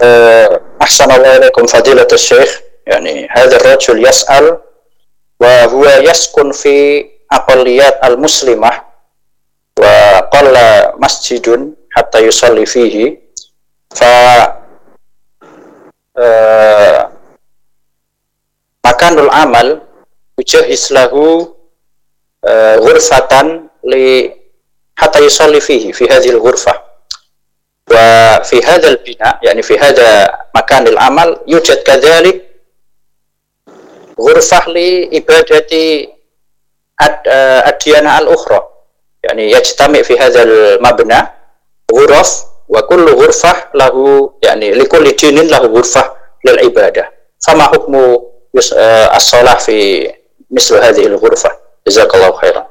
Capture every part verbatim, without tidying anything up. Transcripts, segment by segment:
Ahsanallahu ilaikum fadilatus syekh. Yani hadha ar-rajul yas'al wa huwa yaskun fi aqalliyat al-muslimah wa qalla masjidun hatta yusalli fihi fa uh, makanul amal yujahis lahu uh, ghurfatan li hatta yusalli fihi fi hadhihi al-ghurfah wa fi hadzal bina yani fi hadza makanil amal yujad kadzalik ghurfah li ibadati ad-diyana al-ukhra yani yajtami fi hadzal mabna ghuraf wa kullu ghurfah lahu yani likulli dinin lahu ghurfah lil ibadah fama hukmu as-shalah fi misl hadhihi al-ghurfah jazakallahu khairan.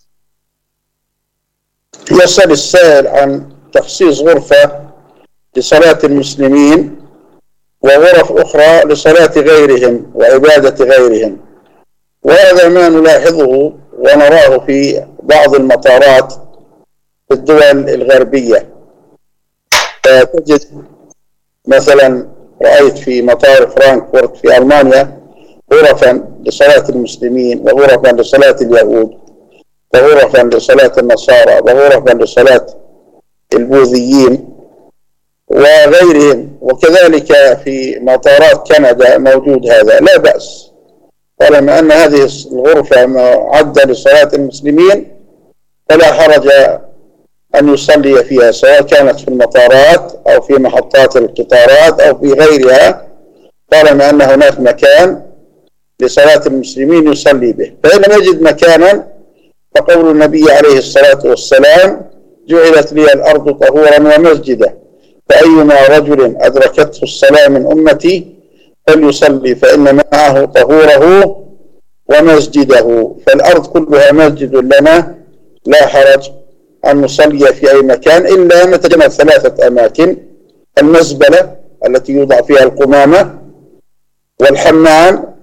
يسأل السائل عن تخصيص غرفة لصلاة المسلمين وغرف أخرى لصلاة غيرهم وعبادة غيرهم، وهذا ما نلاحظه ونراه في بعض المطارات في الدول الغربية. تجد مثلا رأيت في مطار فرانكفورت في ألمانيا غرفا لصلاة المسلمين وغرفا لصلاة اليهود وغرفا لصلاة النصارى وغرفا لصلاة البوذيين وغيرهم، وكذلك في مطارات كندا موجود هذا، لا بأس طالما أن هذه الغرفة معدة لصلاة المسلمين فلا حرج أن يصلي فيها سواء كانت في المطارات أو في محطات القطارات أو في غيرها طالما أن هناك مكان لصلاة المسلمين يصلي به. فإن لم يجد مكانا فقول النبي عليه الصلاة والسلام جعلت لي الأرض طهورا ومسجدا فأيما رجل أدركته الصلاة من أمتي فليصلي فإن معه طهوره ومسجده، فالأرض كلها مسجد لنا لا حرج أن نصلي في أي مكان إلا نتجنب ثلاثة أماكن: المزبلة التي يوضع فيها القمامة والحمام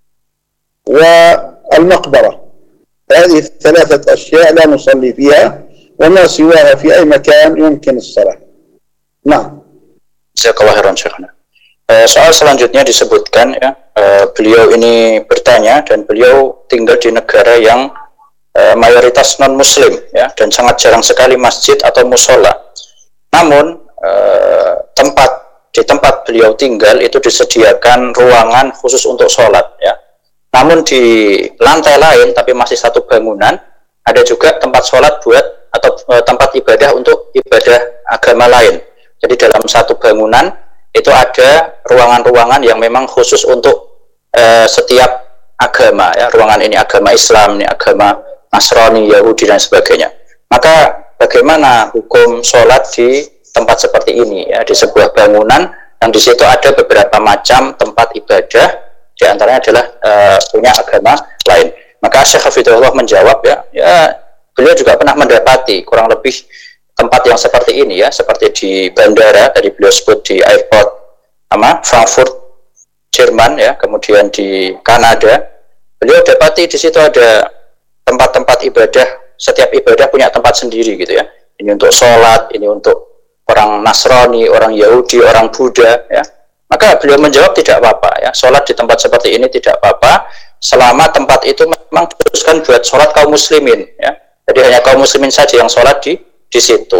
والمقبرة، هذه الثلاثة أشياء لا نصلي فيها وما سواها في أي مكان يمكن الصلاة. Nah, jazakallahu khairan syekhna. Uh, soal selanjutnya disebutkan ya, uh, beliau ini bertanya dan beliau tinggal di negara yang uh, mayoritas non muslim ya dan sangat jarang sekali masjid atau musola. Namun uh, tempat di tempat beliau tinggal itu disediakan ruangan khusus untuk sholat ya. Namun di lantai lain tapi masih satu bangunan ada juga tempat sholat buat atau uh, tempat ibadah untuk ibadah agama lain. Jadi dalam satu bangunan itu ada ruangan-ruangan yang memang khusus untuk uh, setiap agama ya. Ruangan ini agama Islam, ini agama Nasrani, Yahudi dan sebagainya. Maka bagaimana hukum sholat di tempat seperti ini ya, di sebuah bangunan yang di situ ada beberapa macam tempat ibadah, di antaranya adalah uh, punya agama lain. Maka Syekh Hafidhullah menjawab ya, ya beliau juga pernah mendapati kurang lebih tempat yang seperti ini ya, seperti di bandara tadi beliau sebut di airport sama Frankfurt Jerman ya, kemudian di Kanada beliau dapati di situ ada tempat-tempat ibadah, setiap ibadah punya tempat sendiri gitu ya. Ini untuk sholat, ini untuk orang Nasrani, orang Yahudi, orang Buddha ya. Maka beliau menjawab tidak apa-apa ya, sholat di tempat seperti ini tidak apa-apa selama tempat itu memang dikhususkan buat sholat kaum muslimin ya. Jadi hanya kaum muslimin saja yang sholat di di situ.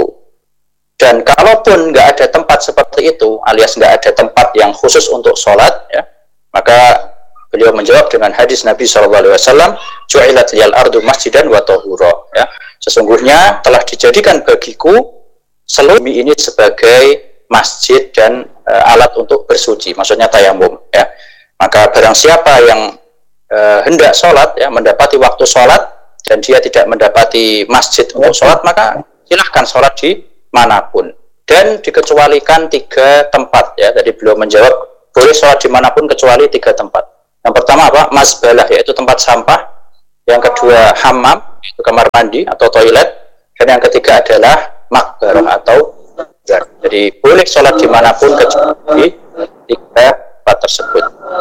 Dan kalaupun nggak ada tempat seperti itu, alias nggak ada tempat yang khusus untuk sholat, ya, maka beliau menjawab dengan hadis Nabi shallallahu alaihi wasallam, "Ju'ilat liyal ardu masjidan wa tahura." Ya, sesungguhnya telah dijadikan bagiku seluruh bumi ini sebagai masjid dan e, alat untuk bersuci, maksudnya tayamum. Ya, maka barang siapa yang e, hendak sholat, ya, mendapati waktu sholat dan dia tidak mendapati masjid untuk sholat, maka silahkan sholat di manapun dan dikecualikan tiga tempat ya. Tadi beliau menjawab boleh sholat dimanapun kecuali tiga tempat. Yang pertama apa? Mazbalah, yaitu tempat sampah. Yang kedua hammam, yaitu kamar mandi atau toilet. Dan yang ketiga adalah makbarah atau jar. Jadi boleh sholat dimanapun kecuali tiga tempat tersebut.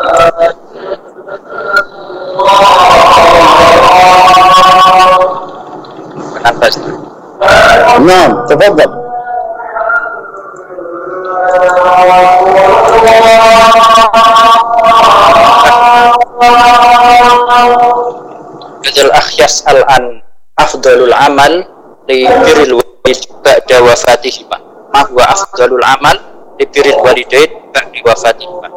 Kenapa? نعم تفضل. hadzal akh yas'al an afdalul amal li birril walidain ba'da wafatihima. Ma huwa afdalul amal li birril walidain ba'da wafatihima?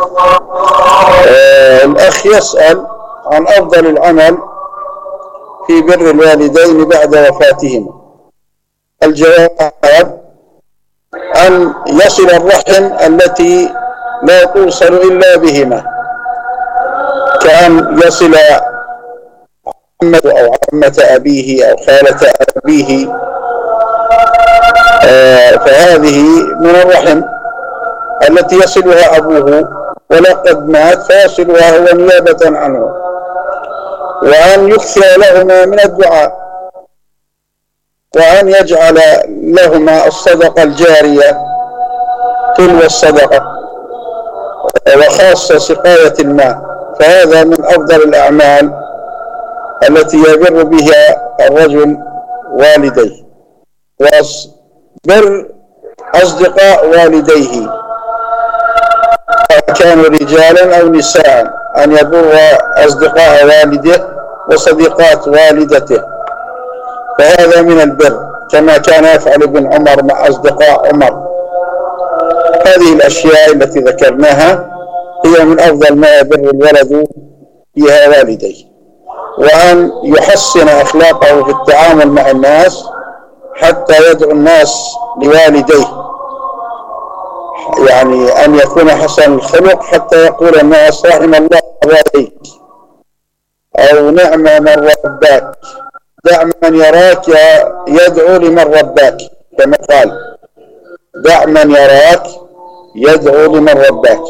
الأخ يسأل عن أفضل العمل في بر الوالدين بعد وفاتهما. الجواب أن يصل الرحم التي لا توصل إلا بهما، كأن يصل عمة أو عمة أبيه أو خالة أبيه، فهذه من الرحم التي يصلها أبوه ولقد مات فيصلها هو نيابة عنه، وأن يكثر لهما من الدعاء، وأن يجعل لهما الصدقة الجارية تلو الصدقة، وخاصة سقاية الماء، فهذا من أفضل الأعمال التي يبر بها الرجل والديه. وبر أصدقاء والديه كانوا رجالا أو نساء، أن يبر أصدقاء والده وصديقات والدته، فهذا من البر، كما كان يفعل ابن عمر مع أصدقاء عمر. هذه الأشياء التي ذكرناها هي من أفضل ما يبر الولد فيها والديه، وأن يحسن أخلاقه في التعامل مع الناس حتى يدعو الناس لوالديه، يعني أن يكون حسن الخلق حتى يقول الناس رحم الله والديك، أو نعم من رباك، دع من يراك يدعو لمن رباك، كما قال دع من يراك يدعو لمن رباك،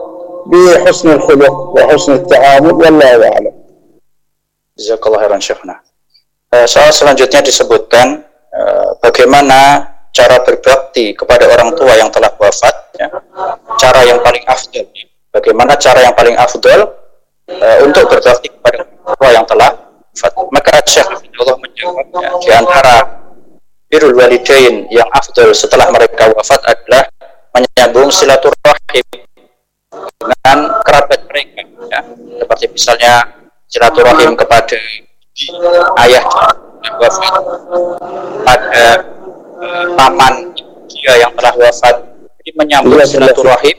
بحسن الخلق وحسن التعامل، والله أعلم. Jazakallah khairan Syekhna. Uh, soal selanjutnya disebutkan uh, bagaimana cara berbakti kepada orang tua yang telah wafat, ya. Cara yang paling afdal, bagaimana cara yang paling afdal uh, untuk berbakti kepada orang tua yang telah wafat. Maka Syekh Allah menjawab, ya, di antara birrul walidain yang afdal setelah mereka wafat adalah menyambung silaturahim dengan kerabat mereka, ya. Seperti misalnya silaturahim kepada ayah yang wafat, pada uh, paman dia yang telah wafat. Jadi menyambung silaturahim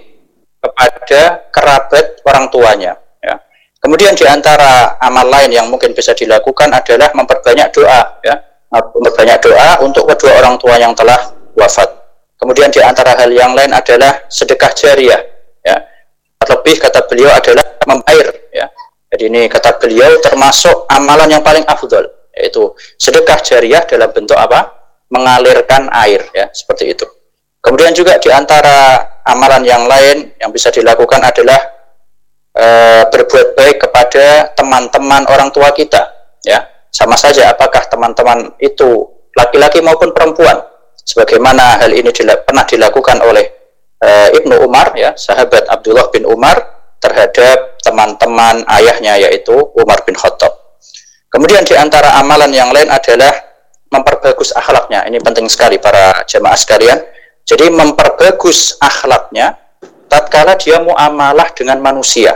kepada kerabat orang tuanya, ya. Kemudian di antara amal lain yang mungkin bisa dilakukan adalah memperbanyak doa, ya, memperbanyak doa untuk kedua orang tua yang telah wafat. Kemudian di antara hal yang lain adalah sedekah jariah, ya. Terlebih kata beliau adalah membair, ya. Jadi ini kata beliau termasuk amalan yang paling afdal, yaitu sedekah jariah dalam bentuk apa? Mengalirkan air, ya, seperti itu. Kemudian juga di antara amalan yang lain yang bisa dilakukan adalah e, berbuat baik kepada teman-teman orang tua kita, ya. Sama saja apakah teman-teman itu laki-laki maupun perempuan, sebagaimana hal ini dila- pernah dilakukan oleh e, Ibnu Umar, ya, sahabat Abdullah bin Umar terhadap teman-teman ayahnya, yaitu Umar bin Khattab. Kemudian di antara amalan yang lain adalah memperbagus akhlaknya. Ini penting sekali para jemaah sekalian. Jadi memperbagus akhlaknya tatkala dia muamalah dengan manusia.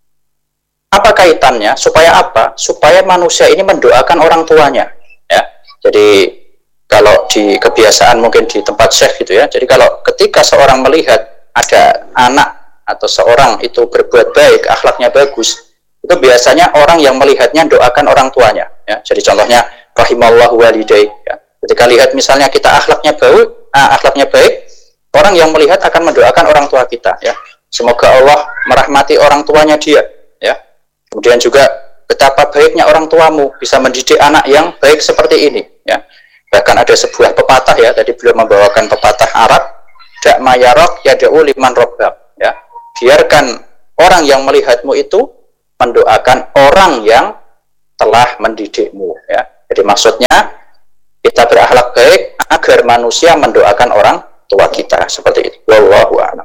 Apa kaitannya? Supaya apa? Supaya manusia ini mendoakan orang tuanya, ya. Jadi kalau di kebiasaan mungkin di tempat syekh gitu, ya. Jadi kalau ketika seorang melihat ada anak atau seorang itu berbuat baik, akhlaknya bagus, itu biasanya orang yang melihatnya doakan orang tuanya, ya. Jadi contohnya rahimallahu walidayk, ya. Ketika lihat misalnya kita akhlaknya baik, ah, akhlaknya baik, orang yang melihat akan mendoakan orang tua kita, ya. Semoga Allah merahmati orang tuanya dia, ya. Kemudian juga betapa baiknya orang tuamu bisa mendidik anak yang baik seperti ini, ya. Bahkan ada sebuah pepatah, ya, tadi beliau membawakan pepatah Arab, dak mayarok yad'u liman rabbak, ya. Biarkan orang yang melihatmu itu mendoakan orang yang telah mendidikmu, ya. Jadi maksudnya kita berakhlak baik agar manusia mendoakan orang tua kita, seperti itu. Wallahu a'lam.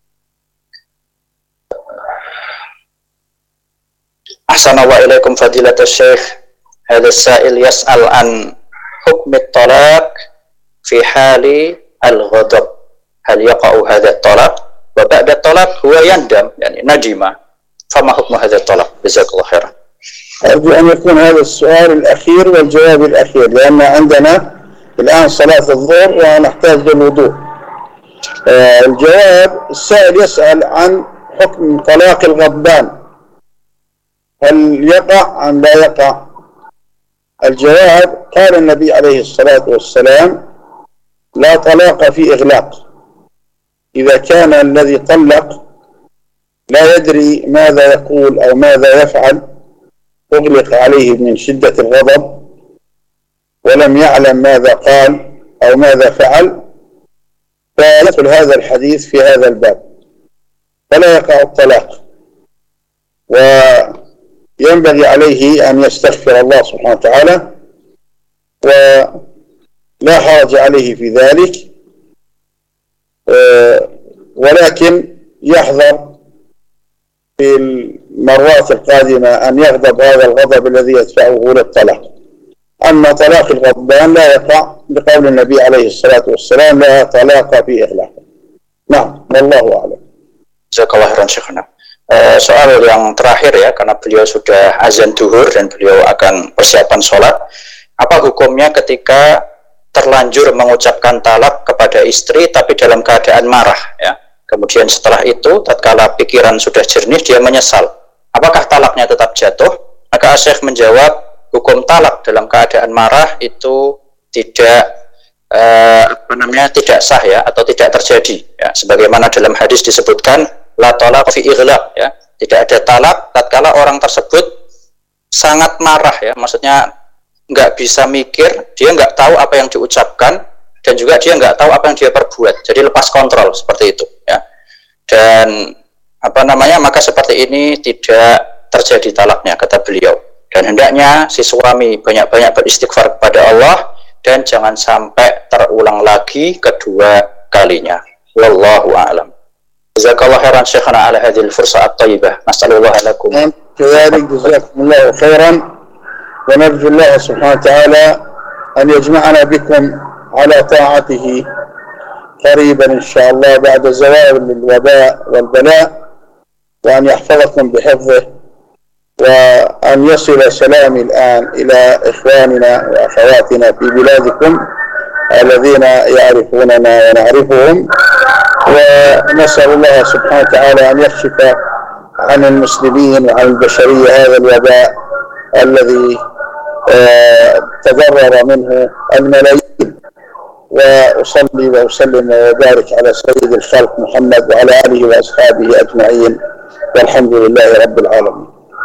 Ahsanallahu ilaikum fadilatul syekh. Hadha sa'il yas'al an hukm at-talaq fi hali al-ghadab. Hal yaqa'u hadha at-talaq wa ba'da at-talaq huwa yandam, yani najima. Fama hukmu hadha at-talaq? Jazakallahu khairan. أرجو أن يكون هذا السؤال الأخير والجواب الأخير، لأن عندنا الآن صلاة الظهر ونحتاج للوضوء. آه الجواب، السائل يسأل عن حكم طلاق الغضبان، هل يقع أم لا يقع؟ الجواب، قال النبي عليه الصلاة والسلام: لا طلاق في إغلاق. إذا كان الذي طلق لا يدري ماذا يقول أو ماذا يفعل، أغلق عليه من شدة الغضب ولم يعلم ماذا قال أو ماذا فعل، فيدخل هذا الحديث في هذا الباب، فلا يقع الطلاق، وينبغي عليه أن يستغفر الله سبحانه وتعالى، ولا حرج عليه في ذلك، ولكن يحذر في المرات القادمة أن يغضب هذا الغضب الذي يدفعه للطلاق. أما طلاق الغضبان لا يقع، بقول النبي عليه الصلاة والسلام: لا طلاق في إغلاق. نعم، والله أعلم. Jazakallah khairan Syekhana. Uh, soal yang terakhir ya, karena beliau sudah azan duhur dan beliau akan persiapan sholat. Apa hukumnya ketika terlanjur mengucapkan talak kepada istri tapi dalam keadaan marah ya? Kemudian setelah itu, tatkala pikiran sudah jernih, dia menyesal. Apakah talaknya tetap jatuh? Maka Syekh menjawab, hukum talak dalam keadaan marah itu tidak eh, apa namanya tidak sah ya, atau tidak terjadi. Ya. Sebagaimana dalam hadis disebutkan, la talaq fi ighlaq ya, tidak ada talak tatkala orang tersebut sangat marah ya, maksudnya nggak bisa mikir, dia nggak tahu apa yang diucapkan, dan juga dia nggak tahu apa yang dia perbuat, jadi lepas kontrol seperti itu ya. Dan apa namanya, maka seperti ini tidak terjadi talaknya, kata beliau. Dan hendaknya si suami banyak-banyak beristighfar kepada Allah dan jangan sampai terulang lagi kedua kalinya. Wallahu a'lam. Jazakallahu khairan Syekhana ala hadhil fursah at-tayyibah. Nas'alullah lakum. Kadzalik jazakumullahu khairan wa narju Allah subhanahu wa ta'ala an yajma'ana bikum على طاعته قريبا إن شاء الله بعد زوال الوباء والبلاء، وأن يحفظكم بحفظه، وأن يصل سلامي الآن إلى إخواننا وأخواتنا في بلادكم الذين يعرفوننا ونعرفهم، ونسأل الله سبحانه وتعالى أن يكشف عن المسلمين وعن البشرية هذا الوباء الذي تضرر منه الملايين. وأصلي وأسلم وبارك على سيد الخلق محمد وعلى آله وأصحابه أجمعين، والحمد لله رب العالمين.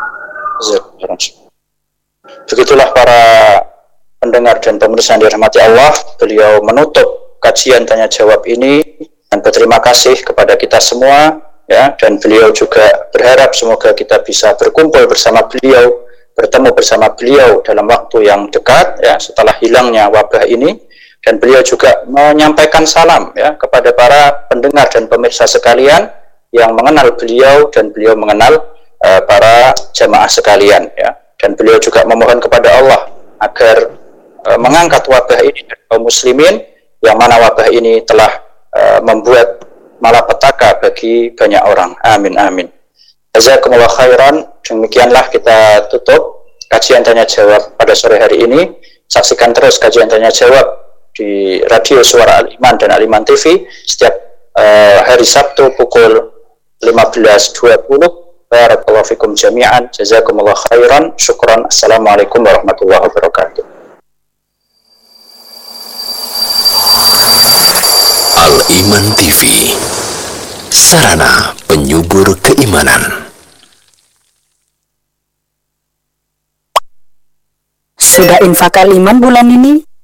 Begitulah para pendengar dan pemirsa yang dirahmati Allah, beliau menutup kajian tanya jawab ini dan berterima kasih kepada kita semua ya, dan beliau juga berharap semoga kita bisa berkumpul bersama beliau, bertemu bersama beliau dalam waktu yang dekat ya, setelah hilangnya wabah ini. Dan beliau juga menyampaikan salam ya kepada para pendengar dan pemirsa sekalian yang mengenal beliau dan beliau mengenal uh, para jamaah sekalian ya. Dan beliau juga memohon kepada Allah agar uh, mengangkat wabah ini dari kaum muslimin, yang mana wabah ini telah uh, membuat malapetaka bagi banyak orang. Amin amin. Jazakumullah khairan. Demikianlah kita tutup kajian tanya jawab pada sore hari ini. Saksikan terus kajian tanya jawab di radio Suara Al-Iman dan Al-Iman T V setiap uh, hari Sabtu pukul lima belas dua puluh. Barakallahu fikum jami'an. Jazakumullah khairan. Syukran. Assalamualaikum warahmatullahi wabarakatuh. Al-Iman T V, sarana penyubur keimanan. Sudah infak Al-Iman bulan ini?